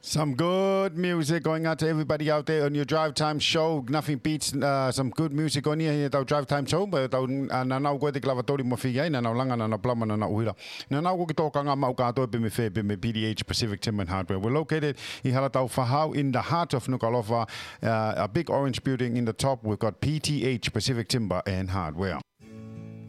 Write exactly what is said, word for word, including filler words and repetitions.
Some good music going out to everybody out there on your drive time show. Nothing beats uh, some good music on here at our drive time show. But tau na nau koe te klavatori mo whiai na nau langa na nau plama na nau uhira. Na nau koe tō kanga mau kātoe pe me whē pe me P D H Pacific Timber and Hardware. We're located i Haratau Whahau in the heart of Nuku'alofa. Uh, a big orange building in the top. We've got P T H Pacific Timber and Hardware.